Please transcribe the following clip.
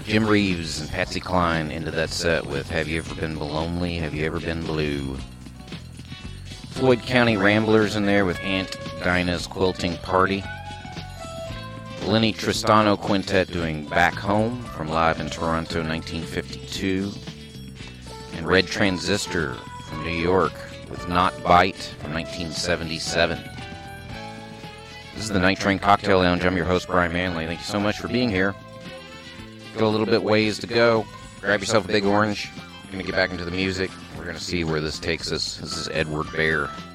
Jim Reeves and Patsy Cline into that set with Have You Ever Been Lonely? Have You Ever Been Blue? Floyd County Ramblers in there with Aunt Dinah's Quilting Party. Lenny Tristano Quintet doing Back Home from Live in Toronto 1952. And Red Transistor from New York with Not Bite from 1977. This is the Night Train Cocktail Lounge. I'm your host, Brian Manley. Thank you so much for being here. Got a little bit ways to go. Grab yourself a big orange. We're going to get back into the music. We're going to see where this takes us. This is Edward Bear.